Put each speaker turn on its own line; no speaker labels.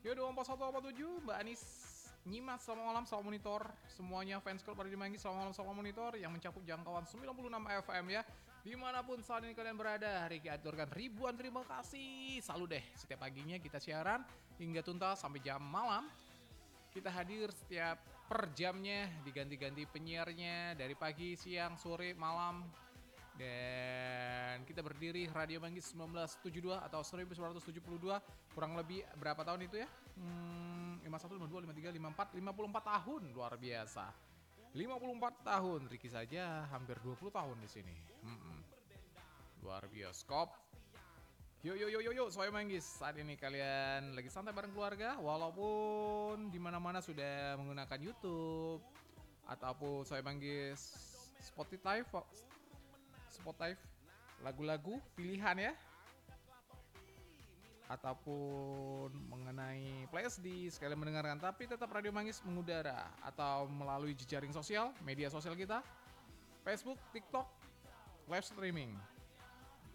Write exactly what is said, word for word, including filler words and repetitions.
Yo dua empat satu empat tujuh Mbak Anis Nyimas, selamat malam, selamat monitor. Semuanya fans klub Radio Manggis, selamat malam, selamat monitor. Yang mencakup jangkauan sembilan puluh enam F M ya. Dimanapun saat ini kalian berada, Riki aturkan ribuan terima kasih. Selalu deh, setiap paginya kita siaran hingga tuntas sampai jam malam. Kita hadir setiap per jamnya, diganti-ganti penyiarnya dari pagi, siang, sore, malam. Dan kita berdiri Radio Manggis seribu sembilan ratus tujuh puluh dua atau seribu sembilan ratus tujuh puluh dua, kurang lebih berapa tahun itu ya? Hmm, lima puluh satu, lima puluh dua, lima puluh tiga, lima puluh empat, lima puluh empat tahun, luar biasa. lima puluh empat tahun, Ricky saja hampir dua puluh tahun di sini. Hmm, luar bioskop. Yuk yuk yuk yuk yuk, Soy Manggis. Saat ini kalian lagi santai bareng keluarga, walaupun di mana-mana sudah menggunakan YouTube ataupun Soy Manggis Spotify, Spotify, lagu-lagu pilihan ya, ataupun mengenai playlist di sekalian mendengarkan, tapi tetap Radio Manggis mengudara atau melalui jejaring sosial, media sosial kita, Facebook, TikTok, live streaming.